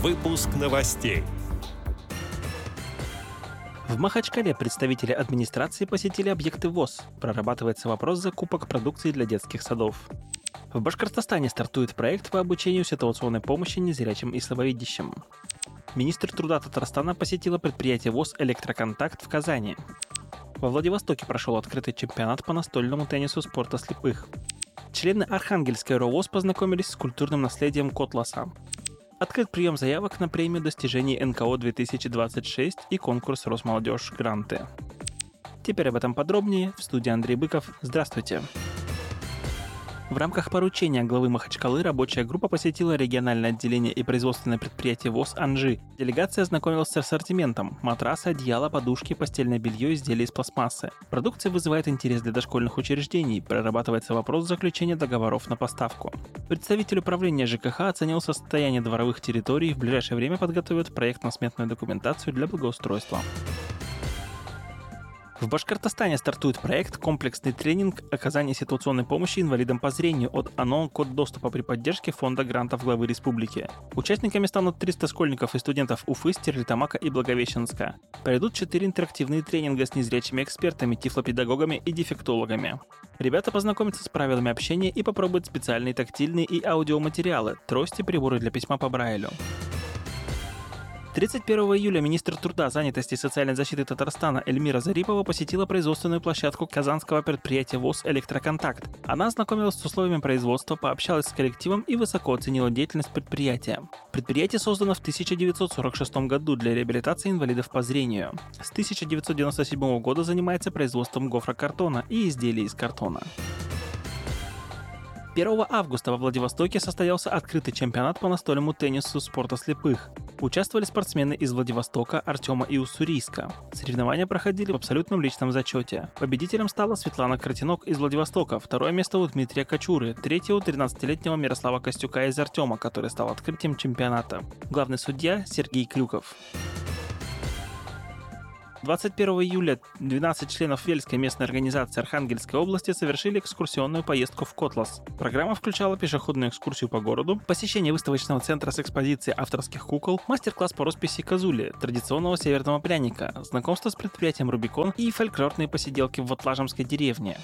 Выпуск новостей. В Махачкале представители администрации посетили объекты ВОС. Прорабатывается вопрос закупок продукции для детских садов. В Башкортостане стартует проект по обучению ситуационной помощи незрячим и слабовидящим. Министр труда Татарстана посетила предприятие ВОС «Электроконтакт» в Казани. Во Владивостоке прошел открытый чемпионат по настольному теннису спорта слепых. Члены Архангельской РОВОС познакомились с культурным наследием Котласа. Открыт прием заявок на премию достижений НКО-2026 и конкурс «Росмолодежь. Гранты». Теперь об этом подробнее. В студии Андрей Быков. Здравствуйте. В рамках поручения главы Махачкалы рабочая группа посетила региональное отделение и производственное предприятие ВОС «Анжи». Делегация ознакомилась с ассортиментом: матрасы, одеяла, подушки, постельное белье, изделия из пластмассы. Продукция вызывает интерес для дошкольных учреждений. Прорабатывается вопрос заключения договоров на поставку. Представитель управления ЖКХ оценил состояние дворовых территорий и в ближайшее время подготовят проектно-сметную документацию для благоустройства. В Башкортостане стартует проект «Комплексный тренинг оказания ситуационной помощи инвалидам по зрению» от ОНО «Код доступа» при поддержке Фонда грантов главы республики. Участниками станут 300 школьников и студентов Уфы, Стерлитамака и Благовещенска. Пройдут 4 интерактивные тренинга с незрячими экспертами, тифлопедагогами и дефектологами. Ребята познакомятся с правилами общения и попробуют специальные тактильные и аудиоматериалы, трости, приборы для письма по Брайлю. 31 июля министр труда, занятости и социальной защиты Татарстана Эльмира Зарипова посетила производственную площадку казанского предприятия ВОС «Электроконтакт». Она ознакомилась с условиями производства, пообщалась с коллективом и высоко оценила деятельность предприятия. Предприятие создано в 1946 году для реабилитации инвалидов по зрению. С 1997 года занимается производством гофрокартона и изделий из картона. 1 августа во Владивостоке состоялся открытый чемпионат по настольному теннису спорта слепых. Участвовали спортсмены из Владивостока, Артема и Уссурийска. Соревнования проходили в абсолютном личном зачете. Победителем стала Светлана Кротинок из Владивостока, второе место у Дмитрия Кочуры, третье у 13-летнего Мирослава Костюка из Артема, который стал открытием чемпионата. Главный судья Сергей Клюков. 21 июля 12 членов Вельской местной организации Архангельской области совершили экскурсионную поездку в Котлас. Программа включала пешеходную экскурсию по городу, посещение выставочного центра с экспозицией авторских кукол, мастер-класс по росписи козули, традиционного северного пряника, знакомство с предприятием «Рубикон» и фольклорные посиделки в Вотлажемской деревне.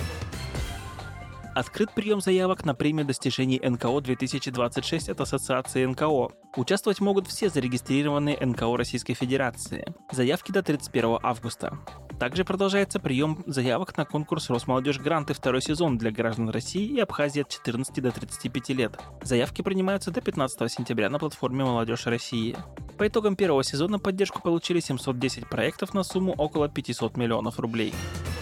Открыт прием заявок на премию достижений НКО-2026 от Ассоциации НКО. Участвовать могут все зарегистрированные НКО Российской Федерации. Заявки до 31 августа. Также продолжается прием заявок на конкурс «Росмолодежь. Гранты» второй сезон для граждан России и Абхазии от 14 до 35 лет. Заявки принимаются до 15 сентября на платформе «Молодежь России». По итогам первого сезона поддержку получили 710 проектов на сумму около 500 миллионов рублей.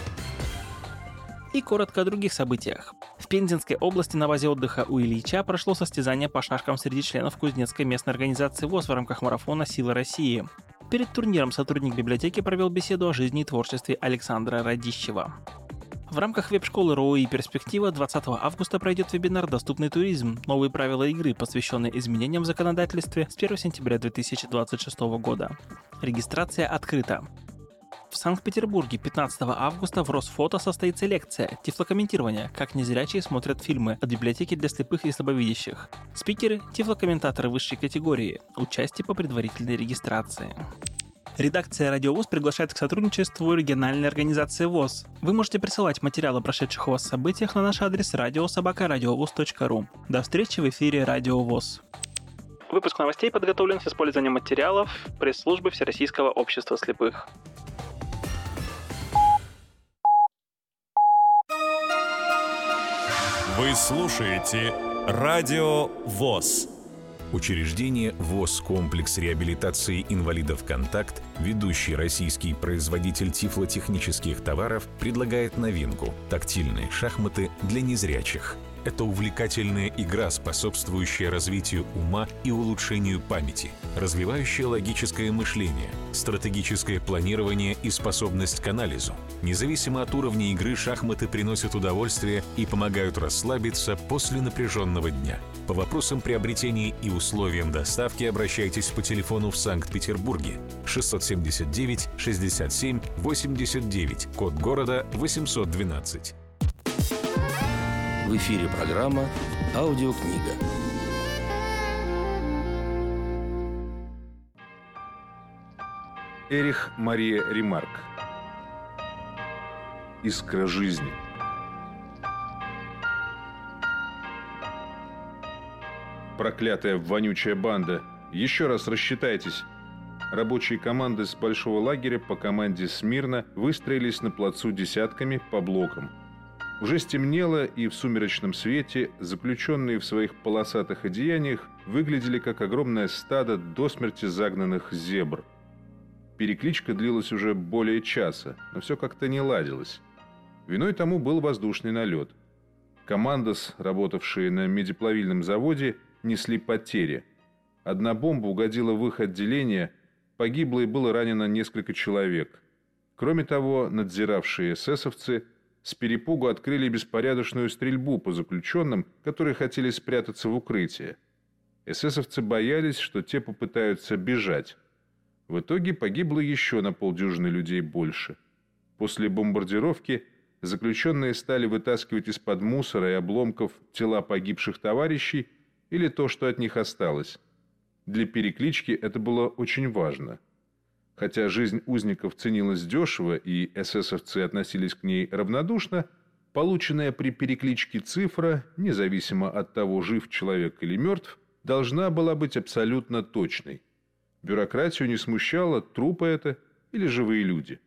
И коротко о других событиях. В Пензенской области на базе отдыха у Ильича прошло состязание по шашкам среди членов Кузнецкой местной организации ВОС в рамках марафона «Сила России». Перед турниром сотрудник библиотеки провел беседу о жизни и творчестве Александра Радищева. В рамках веб-школы РОИ «Перспектива» 20 августа пройдет вебинар «Доступный туризм. Новые правила игры», посвященный изменениям в законодательстве с 1 сентября 2026 года. Регистрация открыта. В Санкт-Петербурге 15 августа в Росфото состоится лекция «Тифлокомментирование. Как незрячие смотрят фильмы» от библиотеки для слепых и слабовидящих. Спикеры – тифлокомментаторы высшей категории. Участие по предварительной регистрации. Редакция «Радио ВОС» приглашает к сотрудничеству региональной организации ВОС. Вы можете присылать материалы о прошедших у вас событиях на наш адрес radio@radiovoz.ru. До встречи в эфире «Радио ВОС». Выпуск новостей подготовлен с использованием материалов пресс-службы Всероссийского общества слепых. Вы слушаете Радио ВОС. Учреждение ВОС «Комплекс реабилитации инвалидов «Контакт», ведущий российский производитель тифлотехнических товаров, предлагает новинку – тактильные шахматы для незрячих. Это увлекательная игра, способствующая развитию ума и улучшению памяти, развивающая логическое мышление, стратегическое планирование и способность к анализу. Независимо от уровня игры, шахматы приносят удовольствие и помогают расслабиться после напряженного дня. По вопросам приобретения и условиям доставки обращайтесь по телефону в Санкт-Петербурге 679 67 89, код города 812. В эфире программа «Аудиокнига». Эрих Мария Ремарк. Искра жизни. Проклятая вонючая банда! Еще раз рассчитайтесь! Рабочие команды с большого лагеря по команде смирно выстроились на плацу десятками по блокам. Уже стемнело, и в сумеречном свете заключенные в своих полосатых одеяниях выглядели как огромное стадо до смерти загнанных зебр. Перекличка длилась уже более часа, но все как-то не ладилось. Виной тому был воздушный налет. Командос, работавшие на медиплавильном заводе, несли потери. Одна бомба угодила в их отделение, погибло и было ранено несколько человек. Кроме того, надзиравшие эсэсовцы с перепугу открыли беспорядочную стрельбу по заключенным, которые хотели спрятаться в укрытие. Эсэсовцы боялись, что те попытаются бежать. В итоге погибло еще на полдюжины людей больше. После бомбардировки заключенные стали вытаскивать из-под мусора и обломков тела погибших товарищей или то, что от них осталось. Для переклички это было очень важно. Хотя жизнь узников ценилась дешево и эсэсовцы относились к ней равнодушно, полученная при перекличке цифра, независимо от того, жив человек или мертв, должна была быть абсолютно точной. Бюрократию не смущало, трупы это или живые люди.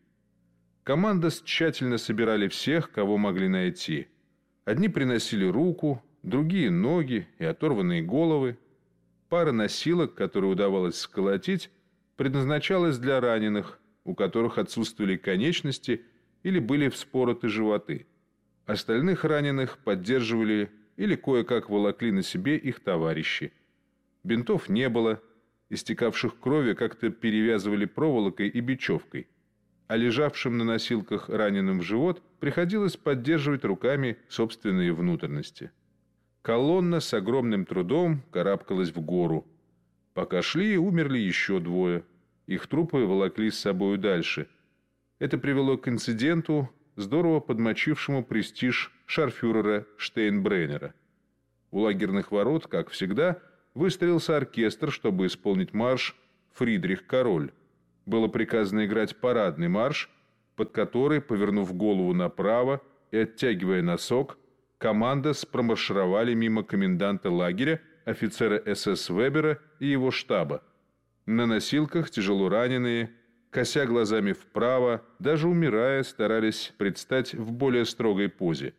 Команда тщательно собирали всех, кого могли найти. Одни приносили руку, другие ноги и оторванные головы. Пара носилок, которые удавалось сколотить, предназначалась для раненых, у которых отсутствовали конечности или были вспороты животы. Остальных раненых поддерживали или кое-как волокли на себе их товарищи. Бинтов не было, истекавших крови как-то перевязывали проволокой и бечевкой, а лежавшим на носилках раненым в живот приходилось поддерживать руками собственные внутренности. Колонна с огромным трудом карабкалась в гору. Пока шли, умерли еще двое. Их трупы волокли с собою дальше. Это привело к инциденту, здорово подмочившему престиж шарфюрера Штейнбреннера. У лагерных ворот, как всегда, выстроился оркестр, чтобы исполнить марш «Фридрих Король». Было приказано играть парадный марш, под который, повернув голову направо и оттягивая носок, команда промаршировали мимо коменданта лагеря, офицера СС Вебера и его штаба. На носилках тяжело раненые, кося глазами вправо, даже умирая, старались предстать в более строгой позе.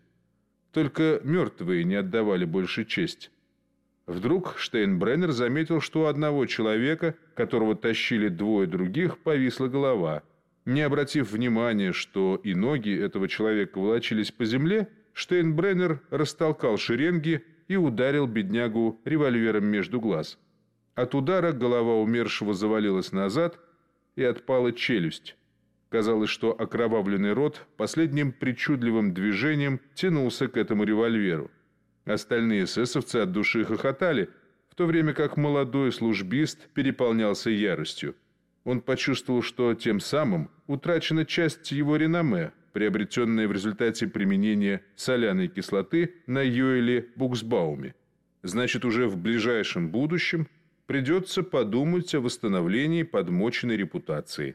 Только мертвые не отдавали больше честь. Вдруг Штейнбреннер заметил, что у одного человека, которого тащили двое других, повисла голова. Не обратив внимания, что и ноги этого человека волочились по земле, Штейнбреннер растолкал шеренги и ударил беднягу револьвером между глаз. От удара голова умершего завалилась назад и отпала челюсть. Казалось, что окровавленный рот последним причудливым движением тянулся к этому револьверу. Остальные эсэсовцы от души хохотали, в то время как молодой службист переполнялся яростью. Он почувствовал, что тем самым утрачена часть его реноме, приобретенная в результате применения соляной кислоты на Йоэле Буксбауме. Значит, уже в ближайшем будущем придется подумать о восстановлении подмоченной репутации.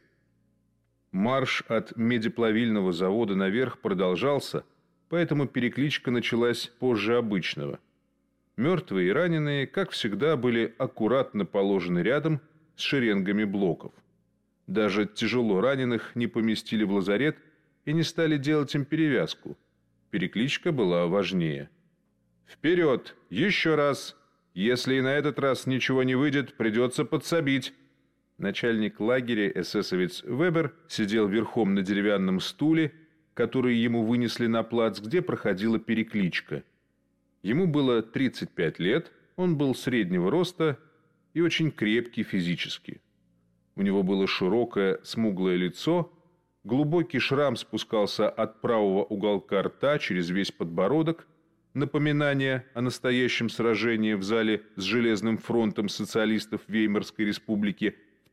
Марш от медиплавильного завода наверх продолжался, поэтому перекличка началась позже обычного. Мертвые и раненые, как всегда, были аккуратно положены рядом с шеренгами блоков. Даже тяжело раненых не поместили в лазарет и не стали делать им перевязку. Перекличка была важнее. «Вперед! Еще раз! Если и на этот раз ничего не выйдет, придется подсобить!» Начальник лагеря, эсэсовец Вебер, сидел верхом на деревянном стуле, который ему вынесли на плац, где проходила перекличка. Ему было 35 лет, он был среднего роста и очень крепкий физически. У него было широкое, смуглое лицо, глубокий шрам спускался от правого уголка рта через весь подбородок, напоминание о настоящем сражении в зале с Железным фронтом социалистов Веймарской республики в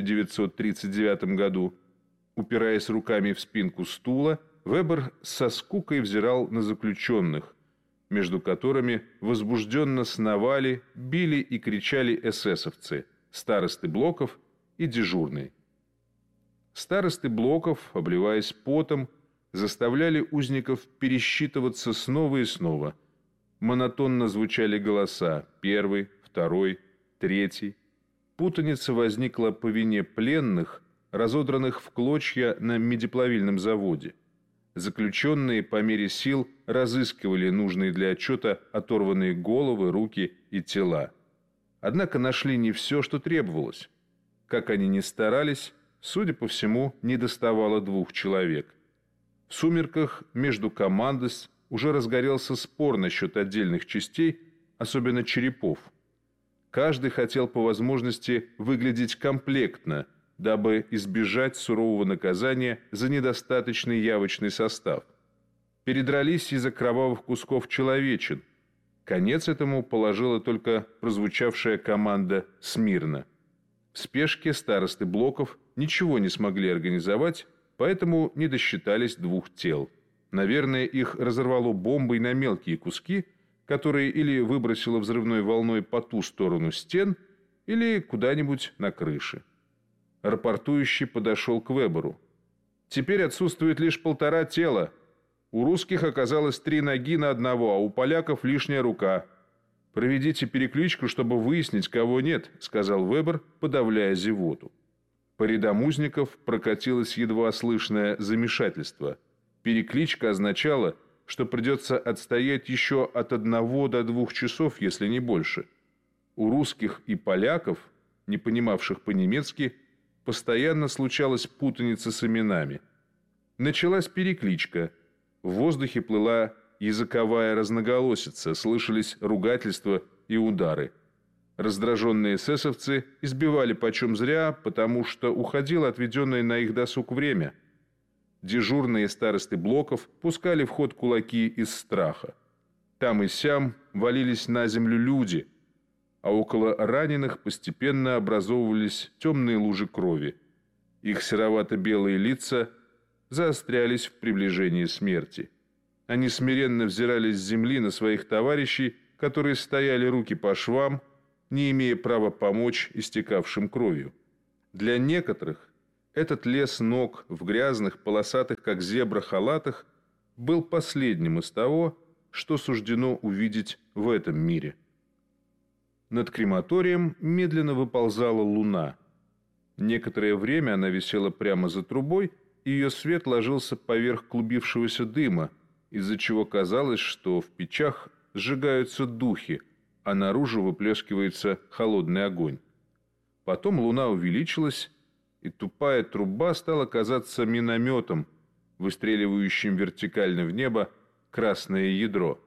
1939 году. Упираясь руками в спинку стула, Вебер со скукой взирал на заключенных, между которыми возбужденно сновали, били и кричали эсэсовцы, старосты блоков и дежурные. Старосты блоков, обливаясь потом, заставляли узников пересчитываться снова и снова. Монотонно звучали голоса: первый, второй, третий. Путаница возникла по вине пленных, разодранных в клочья на медиплавильном заводе. Заключенные по мере сил разыскивали нужные для отчета оторванные головы, руки и тела. Однако нашли не все, что требовалось. Как они ни старались, судя по всему, недоставало 2 человек. В сумерках между командос уже разгорелся спор насчет отдельных частей, особенно черепов. Каждый хотел по возможности выглядеть комплектно, дабы избежать сурового наказания за недостаточный явочный состав. Передрались из-за кровавых кусков человечин. Конец этому положила только прозвучавшая команда «Смирно». В спешке старосты блоков ничего не смогли организовать, поэтому не досчитались 2 тел. Наверное, их разорвало бомбой на мелкие куски, которые или выбросило взрывной волной по ту сторону стен, или куда-нибудь на крыше. Рапортующий подошел к Веберу. «Теперь отсутствует лишь 1,5 тела. У русских оказалось 3 ноги на одного, а у поляков лишняя рука. Проведите перекличку, чтобы выяснить, кого нет», — сказал Вебер, подавляя зевоту. По рядам узников прокатилось едва слышное замешательство. Перекличка означала, что придется отстоять еще от 1 до 2 часов, если не больше. У русских и поляков, не понимавших по-немецки, постоянно случалась путаница с именами. Началась перекличка. В воздухе плыла языковая разноголосица, слышались ругательства и удары. Раздраженные эсэсовцы избивали почем зря, потому что уходило отведенное на их досуг время. Дежурные старосты блоков пускали в ход кулаки из страха. Там и сям валились на землю люди, а около раненых постепенно образовывались темные лужи крови. Их серовато-белые лица заострялись в приближении смерти. Они смиренно взирали с земли на своих товарищей, которые стояли руки по швам, не имея права помочь истекавшим кровью. Для некоторых этот лес ног в грязных, полосатых, как зебра, халатах был последним из того, что суждено увидеть в этом мире. Над крематорием медленно выползала луна. Некоторое время она висела прямо за трубой, и ее свет ложился поверх клубившегося дыма, из-за чего казалось, что в печах сжигаются духи, а наружу выплескивается холодный огонь. Потом луна увеличилась, и тупая труба стала казаться минометом, выстреливающим вертикально в небо красное ядро.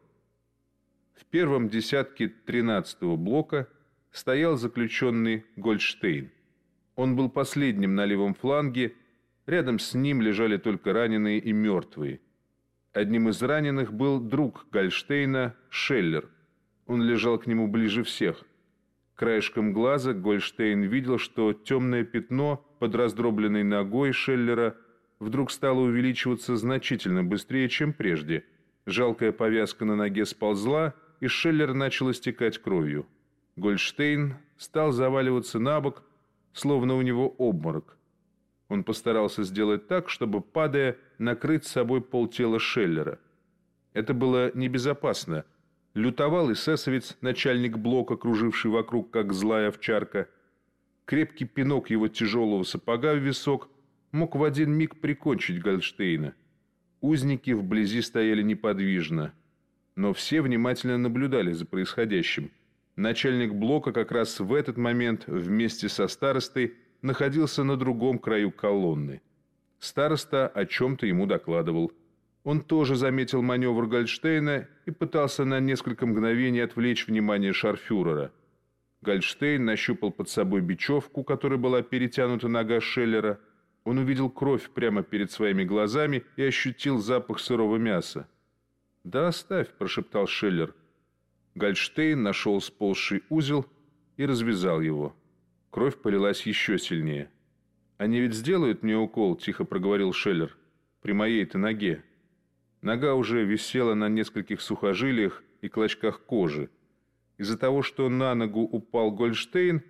В первом десятке 13-го блока стоял заключенный Гольдштейн. Он был последним на левом фланге, рядом с ним лежали только раненые и мертвые. Одним из раненых был друг Гольдштейна, Шеллер. Он лежал к нему ближе всех. Краешком глаза Гольдштейн видел, что темное пятно под раздробленной ногой Шеллера вдруг стало увеличиваться значительно быстрее, чем прежде. Жалкая повязка на ноге сползла, и Шеллер начал истекать кровью. Гольдштейн стал заваливаться на бок, словно у него обморок. Он постарался сделать так, чтобы, падая, накрыть с собой полтела Шеллера. Это было небезопасно. Лютовал эсэсовец, начальник блока, круживший вокруг, как злая овчарка. Крепкий пинок его тяжелого сапога в висок мог в один миг прикончить Гольдштейна. Узники вблизи стояли неподвижно, но все внимательно наблюдали за происходящим. Начальник блока как раз в этот момент вместе со старостой находился на другом краю колонны. Староста о чем-то ему докладывал. Он тоже заметил маневр Гольдштейна и пытался на несколько мгновений отвлечь внимание шарфюрера. Гольдштейн нащупал под собой бечевку, которой была перетянута нога Шеллера. Он увидел кровь прямо перед своими глазами и ощутил запах сырого мяса. «Да оставь», – прошептал Шеллер. Гольдштейн нашел сползший узел и развязал его. Кровь полилась еще сильнее. «Они ведь сделают мне укол», – тихо проговорил Шеллер. «При моей-то ноге». Нога уже висела на нескольких сухожилиях и клочках кожи. Из-за того, что на ногу упал Гольдштейн,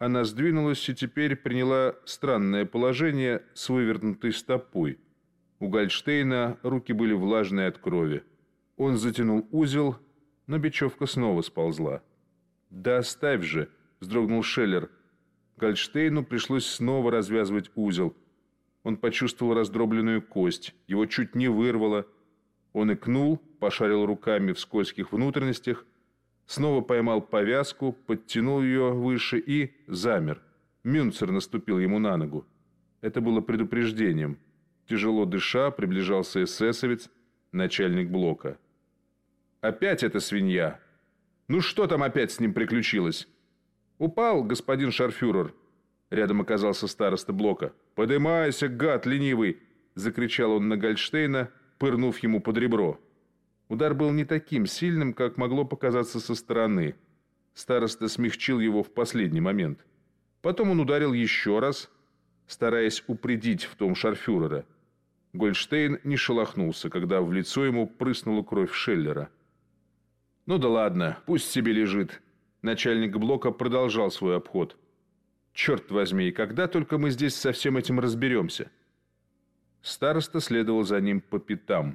она сдвинулась и теперь приняла странное положение с вывернутой стопой. У Гольдштейна руки были влажные от крови. Он затянул узел, но бечевка снова сползла. «Да оставь же!» — вздрогнул Шеллер. Гольдштейну пришлось снова развязывать узел. Он почувствовал раздробленную кость, его чуть не вырвало. Он икнул, пошарил руками в скользких внутренностях, снова поймал повязку, подтянул ее выше и замер. Мюнцер наступил ему на ногу. Это было предупреждением. Тяжело дыша, приближался эсэсовец, начальник блока. «Опять эта свинья! Ну что там опять с ним приключилось?» «Упал, господин шарфюрер!» Рядом оказался староста блока. «Подымайся, гад ленивый!» — закричал он на Гольдштейна, пырнув ему под ребро. Удар был не таким сильным, как могло показаться со стороны. Староста смягчил его в последний момент. Потом он ударил еще раз, стараясь упредить в том шарфюрера. Гольдштейн не шелохнулся, когда в лицо ему прыснула кровь Шеллера. «Ну да ладно, пусть себе лежит». Начальник блока продолжал свой обход. «Черт возьми, и когда только мы здесь со всем этим разберемся?» Староста следовал за ним по пятам.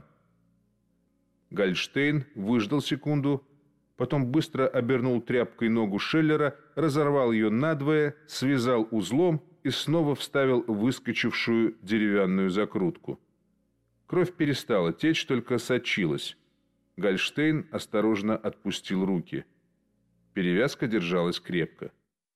Гольдштейн выждал секунду, потом быстро обернул тряпкой ногу Шеллера, разорвал ее надвое, связал узлом и снова вставил выскочившую деревянную закрутку. Кровь перестала течь, только сочилась. Гольдштейн осторожно отпустил руки. Перевязка держалась крепко.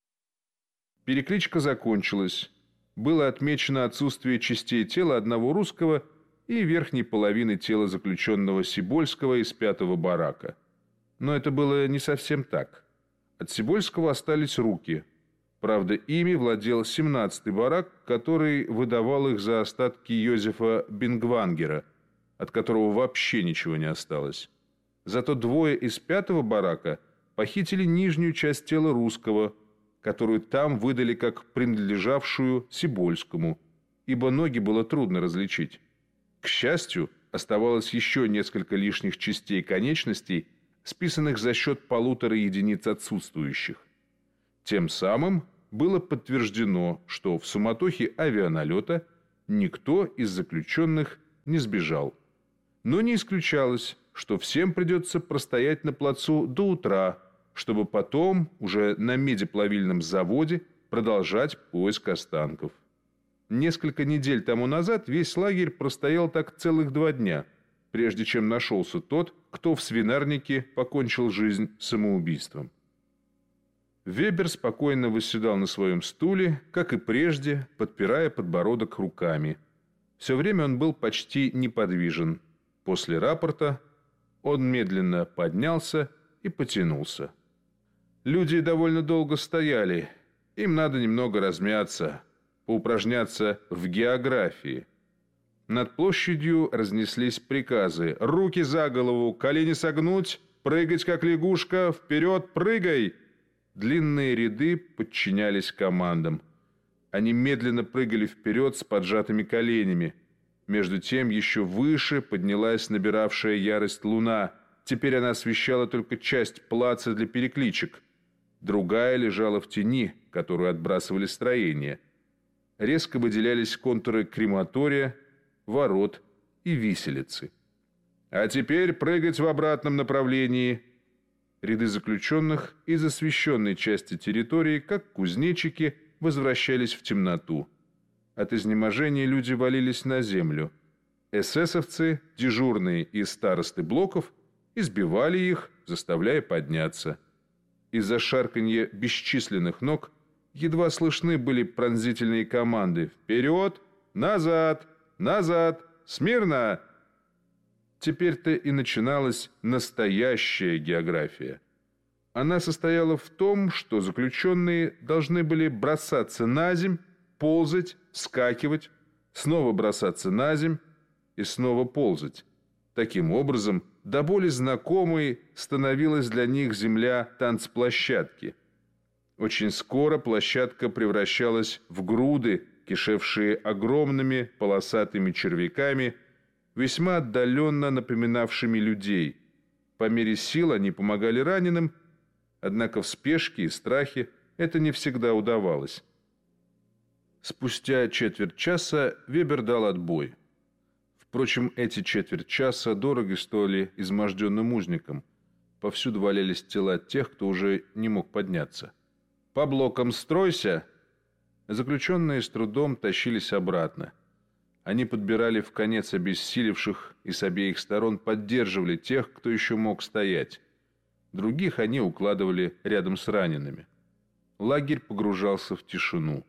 Перекличка закончилась. Было отмечено отсутствие частей тела одного русского и верхней половины тела заключенного Сибольского из 5-го барака. Но это было не совсем так. От Сибольского остались руки. Правда, ими владел 17-й барак, который выдавал их за остатки Йозефа Бингвангера, от которого вообще ничего не осталось. Зато двое из 5-го барака похитили нижнюю часть тела русского, которую там выдали как принадлежавшую Сибольскому, ибо ноги было трудно различить. К счастью, оставалось еще несколько лишних частей конечностей, списанных за счет 1,5 единиц отсутствующих. Тем самым было подтверждено, что в суматохе авианалета никто из заключенных не сбежал. Но не исключалось, что всем придется простоять на плацу до утра, чтобы потом, уже на медиплавильном заводе, продолжать поиск останков. Несколько недель тому назад весь лагерь простоял так целых 2 дня, прежде чем нашелся тот, кто в свинарнике покончил жизнь самоубийством. Вебер спокойно восседал на своем стуле, как и прежде, подпирая подбородок руками. Все время он был почти неподвижен. После рапорта он медленно поднялся и потянулся. Люди довольно долго стояли. Им надо немного размяться, поупражняться в географии. Над площадью разнеслись приказы. «Руки за голову, колени согнуть, прыгать как лягушка, вперед, прыгай!» Длинные ряды подчинялись командам. Они медленно прыгали вперед с поджатыми коленями. Между тем еще выше поднялась набиравшая ярость луна. Теперь она освещала только часть плаца для перекличек. Другая лежала в тени, которую отбрасывали строения. Резко выделялись контуры крематория, ворот и виселицы. «А теперь прыгать в обратном направлении!» Ряды заключенных из освещенной части территории, как кузнечики, возвращались в темноту. От изнеможения люди валились на землю. Эсэсовцы, дежурные и старосты блоков, избивали их, заставляя подняться. Из-за шарканья бесчисленных ног едва слышны были пронзительные команды «Вперед! Назад! Назад! Смирно!» Теперь-то и начиналась настоящая география. Она состояла в том, что заключенные должны были бросаться на земь, ползать, вскакивать, снова бросаться на земь и снова ползать. Таким образом, до боли знакомой становилась для них земля танцплощадки. Очень скоро площадка превращалась в груды, кишевшие огромными полосатыми червяками, весьма отдаленно напоминавшими людей. По мере сил они помогали раненым, однако в спешке и страхе это не всегда удавалось. Спустя четверть часа Вебер дал отбой. Впрочем, эти четверть часа дорого стоили изможденным узникам. Повсюду валялись тела тех, кто уже не мог подняться. «По блокам стройся!» Заключенные с трудом тащились обратно. Они подбирали вконец обессилевших и с обеих сторон поддерживали тех, кто еще мог стоять. Других они укладывали рядом с ранеными. Лагерь погружался в тишину.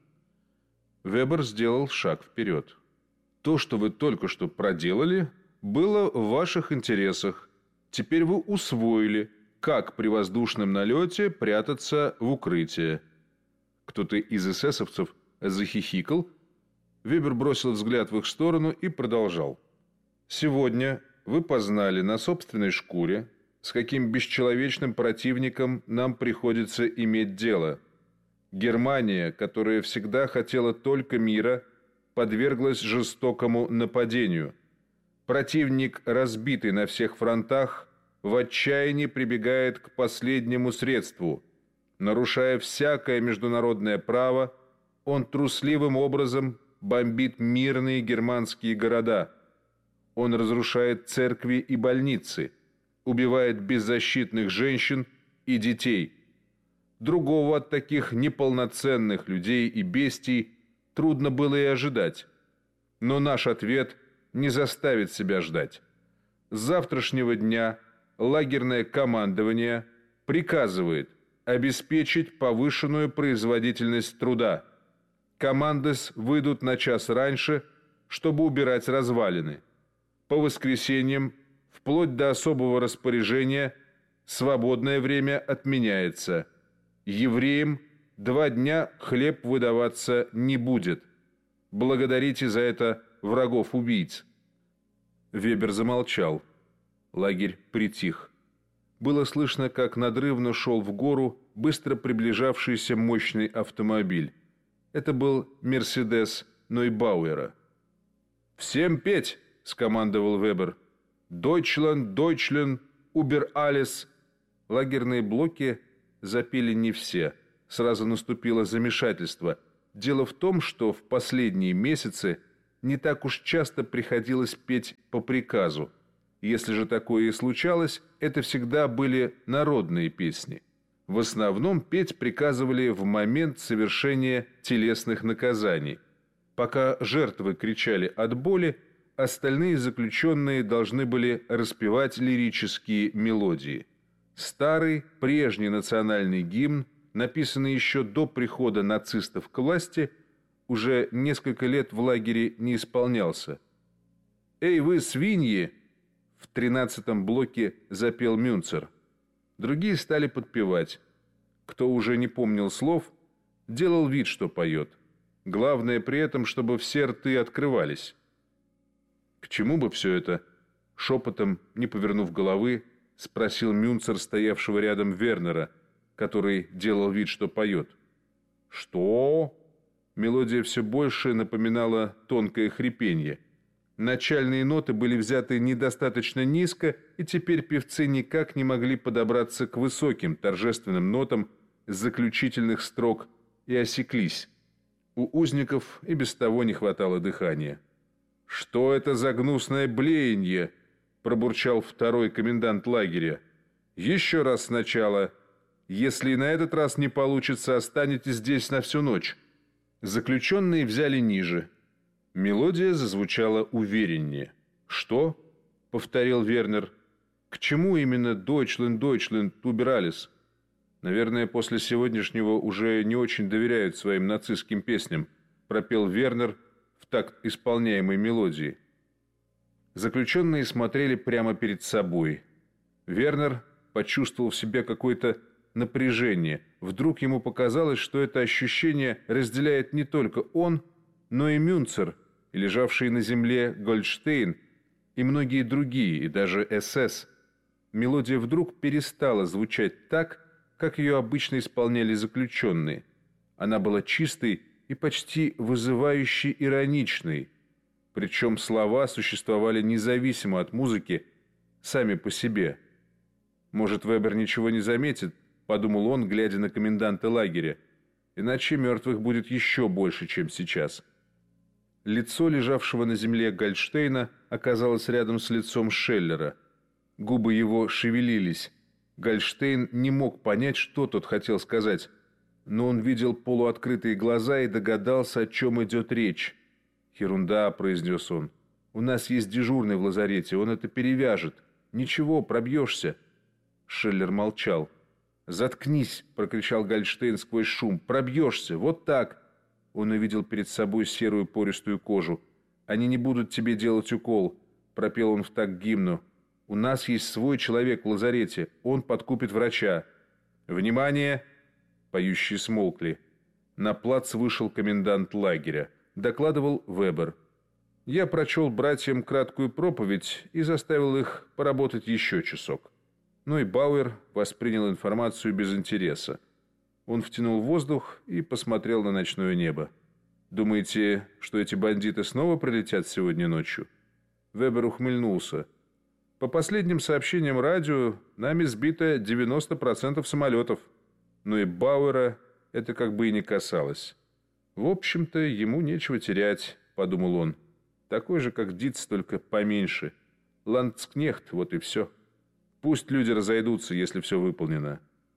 Вебер сделал шаг вперед. «То, что вы только что проделали, было в ваших интересах. Теперь вы усвоили, как при воздушном налете прятаться в укрытие». Кто-то из эсэсовцев захихикал. Вебер бросил взгляд в их сторону и продолжал. «Сегодня вы познали на собственной шкуре, с каким бесчеловечным противником нам приходится иметь дело. Германия, которая всегда хотела только мира, подверглась жестокому нападению. Противник, разбитый на всех фронтах, в отчаянии прибегает к последнему средству. Нарушая всякое международное право, он трусливым образом бомбит мирные германские города. Он разрушает церкви и больницы, убивает беззащитных женщин и детей. Другого от таких неполноценных людей и бестий трудно было и ожидать. Но наш ответ не заставит себя ждать. С завтрашнего дня лагерное командование приказывает обеспечить повышенную производительность труда. Командос выйдут на час раньше, чтобы убирать развалины. По воскресеньям, вплоть до особого распоряжения, свободное время отменяется. Евреям 2 дня хлеб выдаваться не будет. Благодарите за это врагов-убийц». Вебер замолчал. Лагерь притих. Было слышно, как надрывно шел в гору быстро приближавшийся мощный автомобиль. Это был «Мерседес» Нойбауэра. «Всем петь!» — скомандовал Вебер. «Дойчланд, Дойчланд, убер алес!» Лагерные блоки запели не все. Сразу наступило замешательство. Дело в том, что в последние месяцы не так уж часто приходилось петь по приказу. Если же такое и случалось, это всегда были народные песни. В основном петь приказывали в момент совершения телесных наказаний. Пока жертвы кричали от боли, остальные заключенные должны были распевать лирические мелодии. Старый, прежний национальный гимн, написанный еще до прихода нацистов к власти, уже несколько лет в лагере не исполнялся. «Эй, вы, свиньи!» В 13-м блоке запел Мюнцер. Другие стали подпевать. Кто уже не помнил слов, делал вид, что поет. Главное при этом, чтобы все рты открывались. «К чему бы все это?» Шепотом, не повернув головы, спросил Мюнцер, стоявшего рядом Вернера, который делал вид, что поет. «Что?» Мелодия все больше напоминала тонкое хрипенье. Начальные ноты были взяты недостаточно низко, и теперь певцы никак не могли подобраться к высоким торжественным нотам заключительных строк и осеклись. У узников и без того не хватало дыхания. «Что это за гнусное блеяние?» – пробурчал второй комендант лагеря. «Еще раз сначала. Если и на этот раз не получится, останетесь здесь на всю ночь». Заключенные взяли ниже. Мелодия зазвучала увереннее. «Что?» — повторил Вернер. «К чему именно «Дойчланд, Дойчланд, убералис»?» «Наверное, после сегодняшнего уже не очень доверяют своим нацистским песням», — пропел Вернер в такт исполняемой мелодии. Заключенные смотрели прямо перед собой. Вернер почувствовал в себе какое-то напряжение. Вдруг ему показалось, что это ощущение разделяет не только он, но и Мюнцер, и лежавший на земле Гольдштейн, и многие другие, и даже СС. Мелодия вдруг перестала звучать так, как ее обычно исполняли заключенные. Она была чистой и почти вызывающе ироничной. Причем слова существовали независимо от музыки, сами по себе. «Может, Вебер ничего не заметит?» — подумал он, глядя на коменданта лагеря. иначе мертвых будет еще больше, чем сейчас. Лицо лежавшего на земле Гольдштейна оказалось рядом с лицом Шеллера. Губы его шевелились. Гольдштейн не мог понять, что тот хотел сказать, но он видел полуоткрытые глаза и догадался, о чем идет речь. «Ерунда», — произнес он. «У нас есть дежурный в лазарете, он это перевяжет. Ничего, пробьешься». Шеллер молчал. «Заткнись!» — прокричал Гольдштейн сквозь шум. «Пробьешься! Вот так!» Он увидел перед собой серую пористую кожу. «Они не будут тебе делать укол», — пропел он в такт гимну. «У нас есть свой человек в лазарете. Он подкупит врача». «Внимание!» Поющие смолкли. На плац вышел комендант лагеря. Докладывал Вебер. «Я прочел братьям краткую проповедь и заставил их поработать еще часок». Но и Бауэр воспринял информацию без интереса. Он втянул воздух и посмотрел на ночное небо. «Думаете, что эти бандиты снова прилетят сегодня ночью?» Вебер ухмыльнулся. «По последним сообщениям радио, нами сбито 90% самолетов». Но и Бауэра это как бы и не касалось. «В общем-то, ему нечего терять», — подумал он. «Такой же, как Диц, только поменьше. Ландскнехт, вот и все. Пусть люди разойдутся, если все выполнено».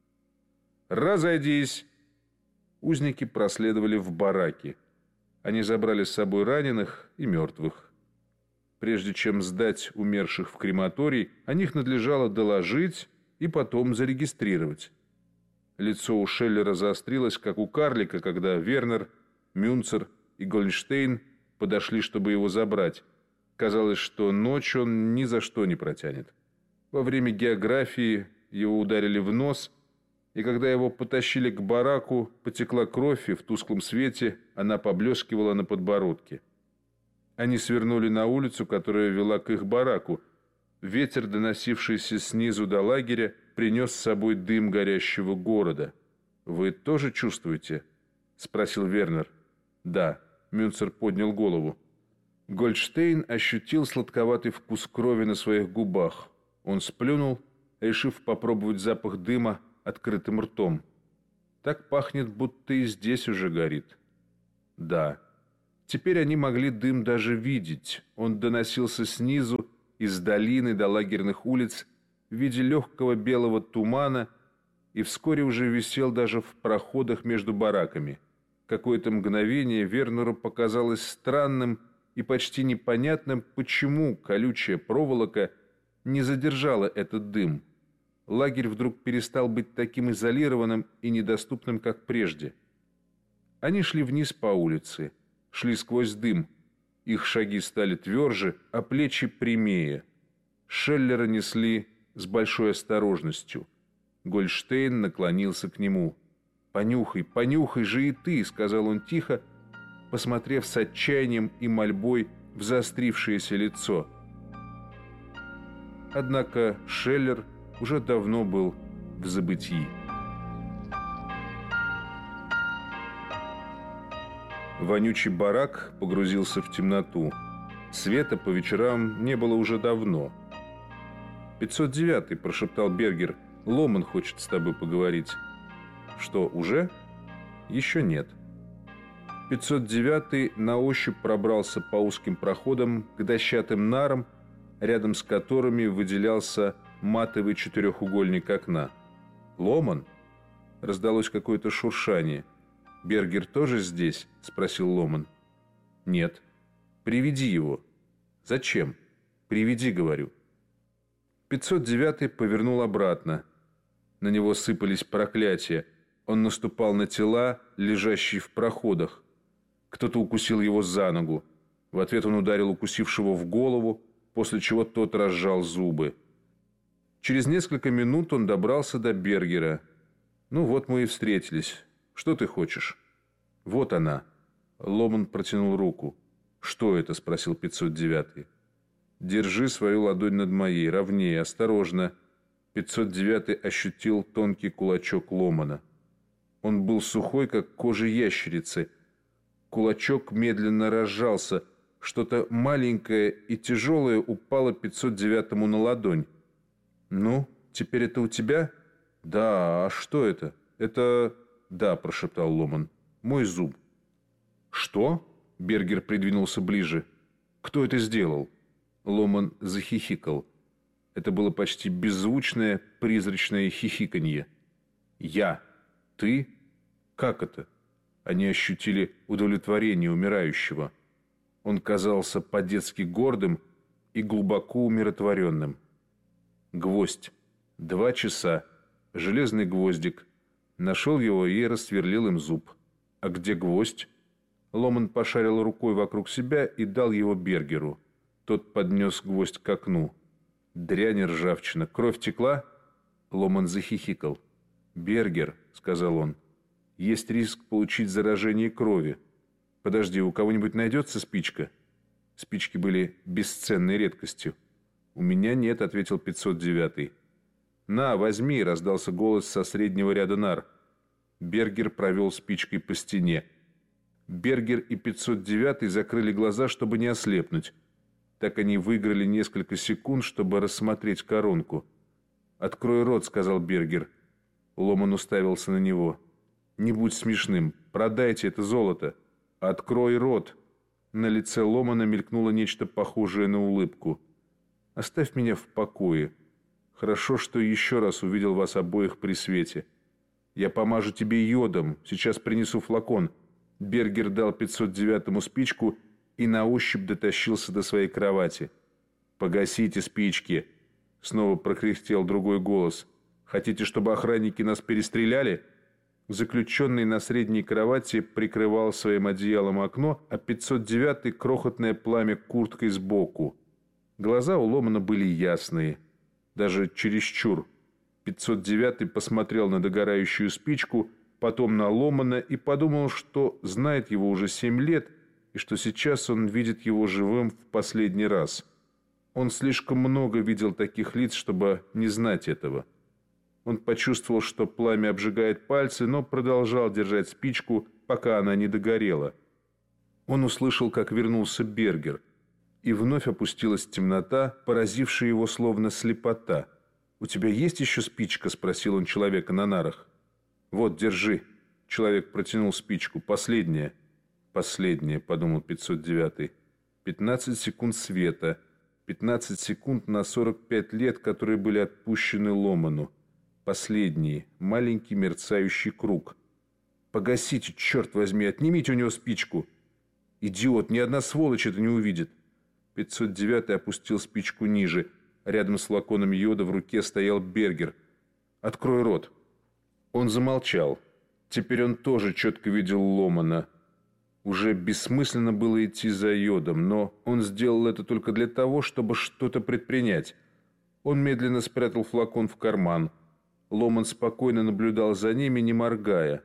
«Разойдись!» Узники проследовали в бараки. Они забрали с собой раненых и мертвых. Прежде чем сдать умерших в крематорий, о них надлежало доложить и потом зарегистрировать. Лицо у Шеллера заострилось, как у карлика, когда Вернер, Мюнцер и Гольдштейн подошли, чтобы его забрать. Казалось, что ночь он ни за что не протянет. Во время географии его ударили в нос, и когда его потащили к бараку, потекла кровь, и в тусклом свете она поблескивала на подбородке. Они свернули на улицу, которая вела к их бараку. Ветер, доносившийся снизу до лагеря, принес с собой дым горящего города. «Вы тоже чувствуете?» — спросил Вернер. «Да», — Мюнцер поднял голову. Гольдштейн ощутил сладковатый вкус крови на своих губах. Он сплюнул, решив попробовать запах дыма открытым ртом. «Так пахнет, будто и здесь уже горит». «Да». Теперь они могли дым даже видеть. Он доносился снизу, из долины до лагерных улиц, в виде легкого белого тумана, и вскоре уже висел даже в проходах между бараками. Какое-то мгновение Вернеру показалось странным и почти непонятным, почему колючая проволока не задержала этот дым. Лагерь вдруг перестал быть таким изолированным и недоступным, как прежде. Они шли вниз по улице, шли сквозь дым. Их шаги стали тверже, а плечи прямее. Шеллера несли с большой осторожностью. Гольдштейн наклонился к нему. «Понюхай, понюхай же и ты», — сказал он тихо, посмотрев с отчаянием и мольбой в заострившееся лицо. Однако Шеллер уже давно был в забытии. Вонючий барак погрузился в темноту. Света по вечерам не было уже давно. «509-й», — прошептал Бергер, — «Ломан хочет с тобой поговорить». «Что, уже?» «Еще нет». 509-й на ощупь пробрался по узким проходам к дощатым нарам, рядом с которыми выделялся матовый четырехугольник окна. «Ломан?» Раздалось какое-то шуршание. «Бергер тоже здесь?» — спросил Ломан. «Нет». «Приведи его». «Зачем?» «Приведи, говорю». 509-й повернул обратно. На него сыпались проклятия. Он наступал на тела, лежащие в проходах. Кто-то укусил его за ногу. В ответ он ударил укусившего в голову, после чего тот разжал зубы. Через несколько минут он добрался до Бергера. «Ну вот мы и встретились. Что ты хочешь?» «Вот она». Ломан протянул руку. «Что это?» — спросил 509-й. «Держи свою ладонь над моей, ровнее, осторожно». 509-й ощутил тонкий кулачок Ломана. Он был сухой, как кожа ящерицы. Кулачок медленно разжался. Что-то маленькое и тяжелое упало 509-му на ладонь. «Ну, теперь это у тебя?» «Да, а что это?» «Это «Да», – прошептал Ломан, – «мой зуб». «Что?» – Бергер придвинулся ближе. «Кто это сделал?» Ломан захихикал. Это было почти беззвучное, призрачное хихиканье. «Я? Ты? Как это?» Они ощутили удовлетворение умирающего. Он казался по-детски гордым и глубоко умиротворенным. Гвоздь. 2 часа. Железный гвоздик. Нашел его и рассверлил им зуб. А где гвоздь? Ломан пошарил рукой вокруг себя и дал его Бергеру. Тот поднес гвоздь к окну. Дрянь и ржавчина. Кровь текла? Ломан захихикал. «Бергер», — сказал он, — «есть риск получить заражение крови. Подожди, у кого-нибудь найдется спичка?» Спички были бесценной редкостью. «У меня нет», — ответил 509-й. «На, возьми», — раздался голос со среднего ряда нар. Бергер провел спичкой по стене. Бергер и 509-й закрыли глаза, чтобы не ослепнуть. Так они выиграли несколько секунд, чтобы рассмотреть коронку. «Открой рот», — сказал Бергер. Ломан уставился на него. «Не будь смешным. Продайте это золото. Открой рот». На лице Ломана мелькнуло нечто похожее на улыбку. «Оставь меня в покое. Хорошо, что еще раз увидел вас обоих при свете. Я помажу тебе йодом. Сейчас принесу флакон». Бергер дал 509-му спичку и на ощупь дотащился до своей кровати. «Погасите спички!» Снова прокряхтел другой голос. «Хотите, чтобы охранники нас перестреляли?» Заключенный на средней кровати прикрывал своим одеялом окно, а 509-й — крохотное пламя курткой сбоку. Глаза у Ломана были ясные, даже чересчур. 509-й посмотрел на догорающую спичку, потом на Ломана и подумал, что знает его уже 7 лет, и что сейчас он видит его живым в последний раз. Он слишком много видел таких лиц, чтобы не знать этого. Он почувствовал, что пламя обжигает пальцы, но продолжал держать спичку, пока она не догорела. Он услышал, как вернулся Бергер, и вновь опустилась темнота, поразившая его словно слепота. «У тебя есть еще спичка?» – спросил он человека на нарах. «Вот, держи». Человек протянул спичку. «Последняя». «Последняя», – подумал 509-й. 15 секунд света. 15 секунд на 45 лет, которые были отпущены Ломану. Последний, маленький мерцающий круг. «Погасите, черт возьми, отнимите у него спичку!» «Идиот, ни одна сволочь это не увидит!» 509-й опустил спичку ниже. Рядом с флаконом йода в руке стоял Бергер. «Открой рот!» Он замолчал. Теперь он тоже четко видел Ломана. Уже бессмысленно было идти за йодом, но он сделал это только для того, чтобы что-то предпринять. Он медленно спрятал флакон в карман. Ломан спокойно наблюдал за ними, не моргая.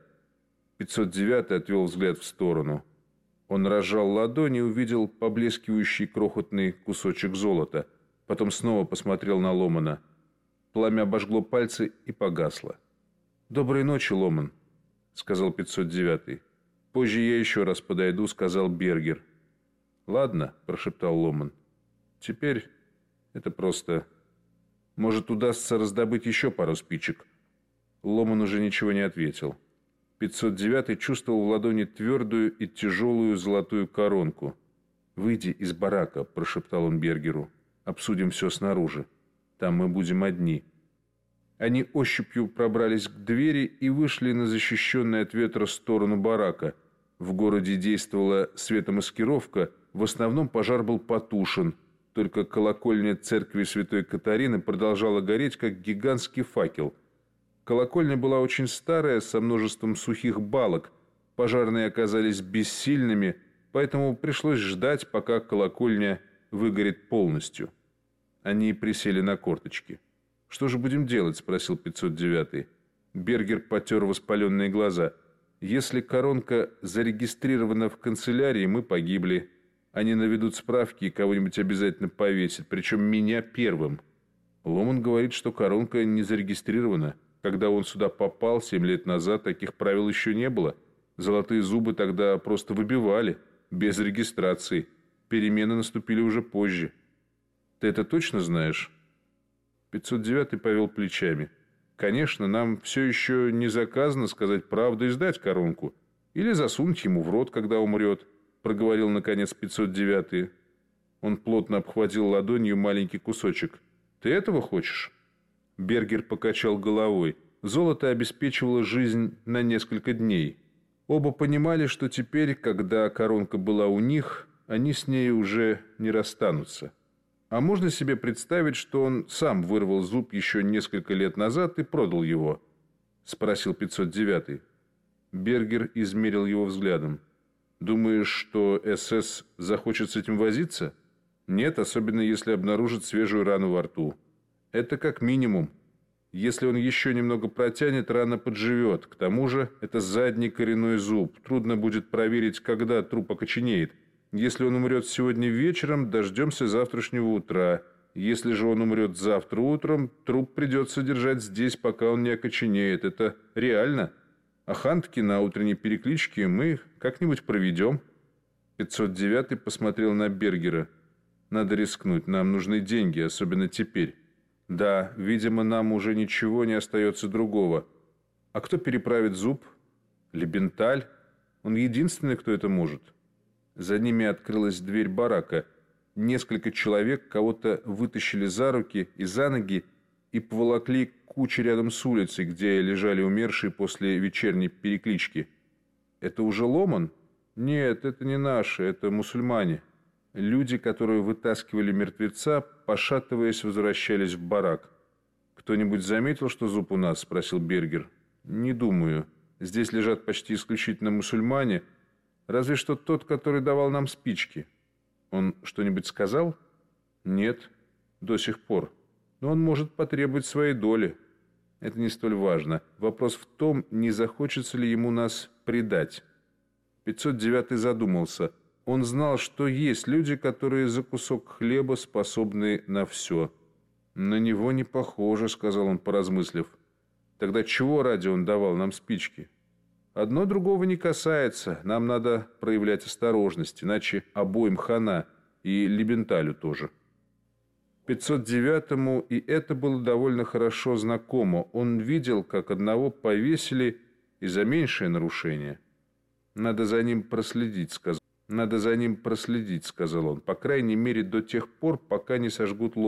509-й отвел взгляд в сторону. Он разжал ладони и увидел поблескивающий крохотный кусочек золота. Потом снова посмотрел на Ломана. Пламя обожгло пальцы и погасло. «Доброй ночи, Ломан», — сказал 509-й. «Позже я еще раз подойду», — сказал Бергер. «Ладно», — прошептал Ломан. «Теперь это просто... Может, удастся раздобыть еще пару спичек?» Ломан уже ничего не ответил. 509-й чувствовал в ладони твердую и тяжелую золотую коронку. «Выйди из барака», — прошептал он Бергеру. «Обсудим все снаружи. Там мы будем одни». Они ощупью пробрались к двери и вышли на защищенную от ветра сторону барака. В городе действовала светомаскировка, в основном пожар был потушен. Только колокольня церкви Святой Катарины продолжала гореть, как гигантский факел. Колокольня была очень старая, со множеством сухих балок. Пожарные оказались бессильными, поэтому пришлось ждать, пока колокольня выгорит полностью. Они присели на корточки. «Что же будем делать?» – спросил 509-й. Бергер потер воспаленные глаза. «Если коронка зарегистрирована в канцелярии, мы погибли. Они наведут справки и кого-нибудь обязательно повесят, причем меня первым». Ломан говорит, что коронка не зарегистрирована. Когда он сюда попал 7 лет назад, таких правил еще не было. Золотые зубы тогда просто выбивали, без регистрации. Перемены наступили уже позже. Ты это точно знаешь?» 509-й повел плечами. Конечно, нам все еще не заказано сказать правду и сдать коронку. Или засунуть ему в рот, когда умрет, проговорил наконец 509-й. Он плотно обхватил ладонью маленький кусочек. Ты этого хочешь? Бергер покачал головой. Золото обеспечивало жизнь на несколько дней. Оба понимали, что теперь, когда коронка была у них, они с ней уже не расстанутся. А можно себе представить, что он сам вырвал зуб еще несколько лет назад и продал его? Спросил 509-й. Бергер измерил его взглядом. Думаешь, что СС захочет с этим возиться? Нет, особенно если обнаружит свежую рану во рту. Это как минимум. Если он еще немного протянет, рана подживет. К тому же это задний коренной зуб. Трудно будет проверить, когда труп окоченеет. Если он умрет сегодня вечером, дождемся завтрашнего утра. Если же он умрет завтра утром, труп придется держать здесь, пока он не окоченеет. Это реально. А хантки на утренней перекличке мы как-нибудь проведем. 509-й посмотрел на Бергера. Надо рискнуть, нам нужны деньги, особенно теперь. Да, видимо, нам уже ничего не остается другого. А кто переправит зуб? Лебенталь? Он единственный, кто это может. За ними открылась дверь барака. Несколько человек кого-то вытащили за руки и за ноги и поволокли к куче рядом с улицей, где лежали умершие после вечерней переклички. Это уже Ломан? Нет, это не наши, это мусульмане. Люди, которые вытаскивали мертвеца, пошатываясь, возвращались в барак. «Кто-нибудь заметил, что зуб у нас?» – спросил Бергер. «Не думаю. Здесь лежат почти исключительно мусульмане. Разве что тот, который давал нам спички. Он что-нибудь сказал?» «Нет, до сих пор. Но он может потребовать своей доли. Это не столь важно. Вопрос в том, не захочется ли ему нас предать». 509-й задумался. Он знал, что есть люди, которые за кусок хлеба способны на все. «На него не похоже», — сказал он, поразмыслив. «Тогда чего ради он давал нам спички?» «Одно другого не касается. Нам надо проявлять осторожность, иначе обоим хана, и Лебенталю тоже». 509-му и это было довольно хорошо знакомо. Он видел, как одного повесили и за меньшее нарушение. «Надо за ним проследить», — сказал он, по крайней мере, до тех пор, пока не сожгут лодку.